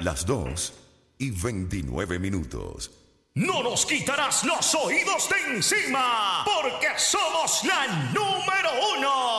Las 2:29. No nos quitarás los oídos de encima, porque somos la número 1.